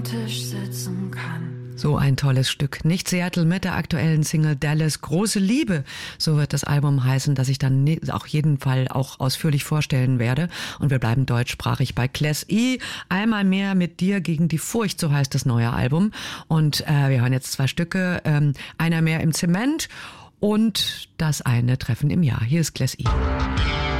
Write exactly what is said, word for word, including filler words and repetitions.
Tisch sitzen kann. So ein tolles Stück. Nicht Seattle mit der aktuellen Single Dallas. Große Liebe, so wird das Album heißen, das ich dann auch jeden Fall auch ausführlich vorstellen werde. Und wir bleiben deutschsprachig bei Class E. Einmal mehr mit dir gegen die Furcht, so heißt das neue Album. Und äh, wir hören jetzt zwei Stücke. Ähm, einer mehr im Zement und das eine Treffen im Jahr. Hier ist Class E.